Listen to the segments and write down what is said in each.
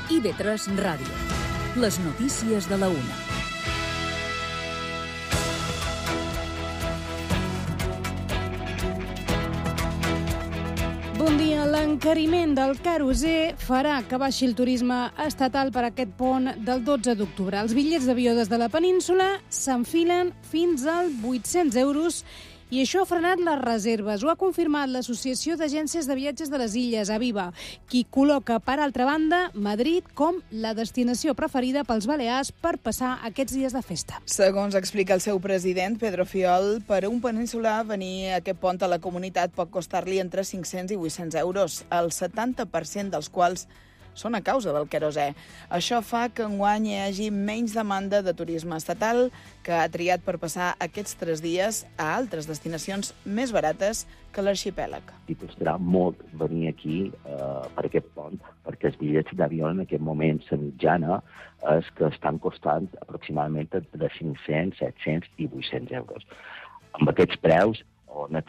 IB3 Ràdio. Les notícies de la una. Bon dia. L'encariment del querosè farà que baixi el turisme estatal per aquest pont del 12 d'octubre. Els bitllets d'avió des de la península s'enfilen fins als 800 euros i això ha frenat les reserves. Ho ha confirmat l'Associació d'Agències de Viatges de les Illes, Aviva, qui col·loca, per altra banda, Madrid com la destinació preferida pels balears per passar aquests dies de festa. Segons explica el seu president, Pedro Fiol, per a un peninsular venir a aquest pont a la comunitat pot costar-li entre 500 i 800 euros, el 70% dels quals són a causa del querosè. Això fa que enguany hi hagi menys demanda de turisme estatal, que ha triat per passar aquests 3 dies a altres destinacions més barates que l'arxipèlag. I costarà molt venir aquí per aquest pont, perquè els bitllets d'avió en aquest moment, la mitjana, és que estan costant aproximadament entre 500, 700 i 800 euros. Amb aquests preus, on el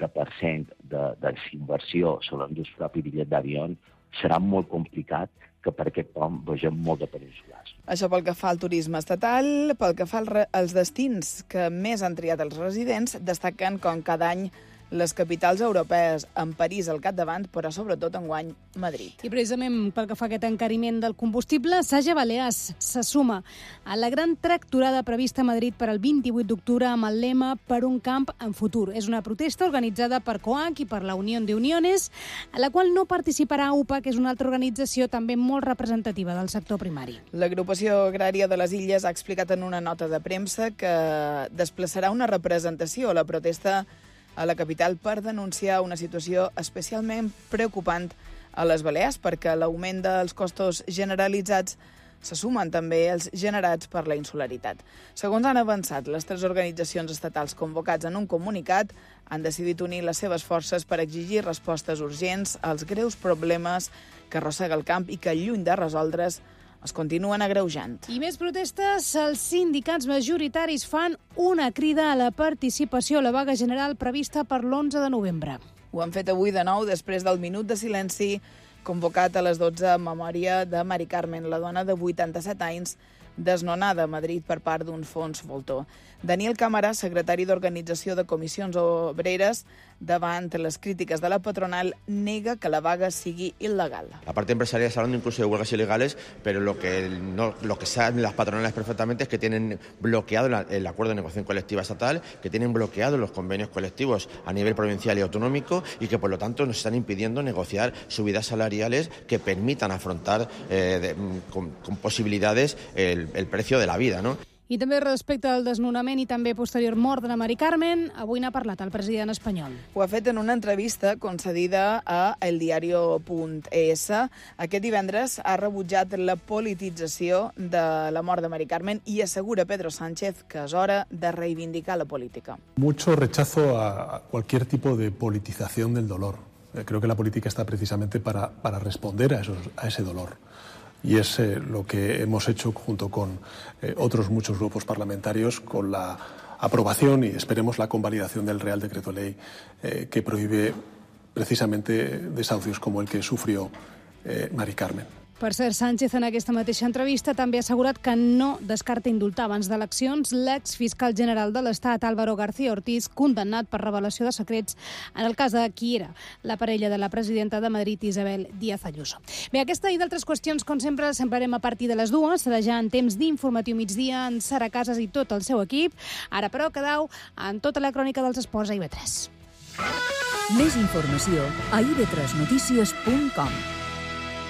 70% de la inversió se l'endús propi bitllet d'avió, serà molt complicat que per aquest pont vegem molt de peninsulars. Això pel que fa al turisme estatal. Pel que fa als destins que més han triat els residents, destaquen com cada any les capitals europees, amb París al capdavant, però sobretot enguany Madrid. I precisament pel que fa a aquest encariment del combustible, Sage Balears se suma a la gran tractorada prevista a Madrid per al 28 d'octubre amb el lema Per un camp en futur. És una protesta organitzada per COAC i per la Unión de Uniones, a la qual no participarà UPA, que és una altra organització també molt representativa del sector primari. L'agrupació agrària de les Illes ha explicat en una nota de premsa que desplaçarà una representació a la protesta a la capital per denunciar una situació especialment preocupant a les Balears, perquè l'augment dels costos generalitzats se sumen també els generats per la insularitat. Segons han avançat les 3 organitzacions estatals convocats en un comunicat, han decidit unir les seves forces per exigir respostes urgents als greus problemes que arrossega el camp i que, lluny de resoldre's, es continuen agreujant. I més protestes. Els sindicats majoritaris fan una crida a la participació a la vaga general prevista per l'11 de novembre. Ho han fet avui de nou després del minut de silenci convocat a les 12 en memòria de Mari Carmen, la dona de 87 anys, desnonada a Madrid per part d'un fons voltor. Daniel Cámara, secretari d'Organització de Comissions Obreres, davant les crítiques de la patronal, nega que la vaga sigui il·legal. La parte empresarial está hablando incluso de huelgas ilegales, pero lo que saben las patronales perfectamente es que tienen bloqueado el acuerdo de negociación colectiva estatal, que tienen bloqueados los convenios colectivos a nivel provincial y autonómico y que por lo tanto nos están impidiendo negociar subidas salariales que permitan afrontar con posibilidades el precio de la vida, ¿no? I també respecte al desnonament i també posterior mort de la Mari Carmen, avui n'ha parlat el president espanyol. Ho ha fet en una entrevista concedida a eldiario.es. Aquest divendres ha rebutjat la politització de la mort de Mari Carmen i assegura Pedro Sánchez que és hora de reivindicar la política. Mucho rechazo a cualquier tipo de politización del dolor. Creo que la política está precisamente para responder a ese dolor. Y es lo que hemos hecho junto con otros muchos grupos parlamentarios con la aprobación y esperemos la convalidación del Real Decreto Ley que prohíbe precisamente desahucios como el que sufrió Mari Carmen. Per cert, Sánchez en aquesta mateixa entrevista també ha assegurat que no descarta indultar abans d'eleccions l'exfiscal general de l'Estat, Álvaro García Ortiz, condemnat per revelació de secrets en el cas de qui era la parella de la presidenta de Madrid, Isabel Díaz Ayuso. Bé, aquesta i d'altres qüestions, com sempre, les sembrarem a partir de les 2. Serà ja en temps d'informatiu migdia en Sara Casas i tot el seu equip. Ara, però, quedeu en tota la crònica dels esports a IB3. Més informació a ib3notícies.com.